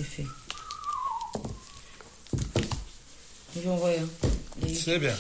c'est fait. Je vais envoyer. C'est bien.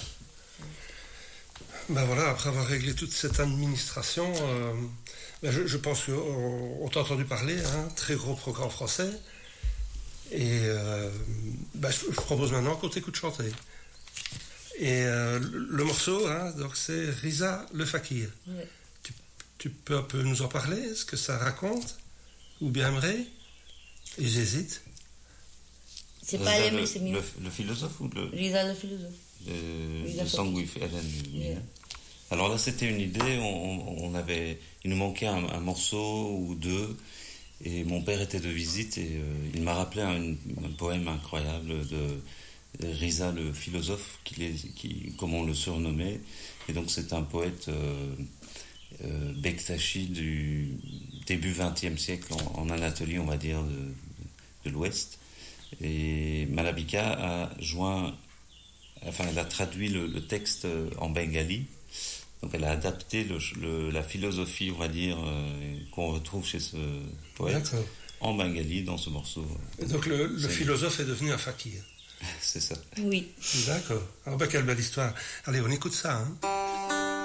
Ben voilà, après avoir réglé toute cette administration, je pense qu'on t'a entendu parler, hein, très gros programme français. Et je propose maintenant qu'on t'écoute chanter. Et le morceau, hein, donc c'est Risa le Fakir. Ouais. Tu peux un peu nous en parler, ce que ça raconte? Ou bien aimerais? Et j'hésite. C'est pas l'aimer, c'est mieux. Le philosophe ou le... Risa le philosophe. Le Song with Ellen. Yeah. Alors là, c'était une idée. Il nous manquait un morceau ou deux. Et mon père était de visite et il m'a rappelé un poème incroyable de Risa le philosophe, comme on le surnommait. Et donc c'est un poète Bektashi du début XXe siècle en Anatolie, on va dire, de l'Ouest. Et Malabika elle a traduit le texte en bengali. Donc elle a adapté la philosophie, on va dire, qu'on retrouve chez ce poète. D'accord. En bengali dans ce morceau. Et donc le philosophe est devenu un fakir. C'est ça. Oui. D'accord. Alors quelle belle histoire. Allez, on écoute ça. Hein.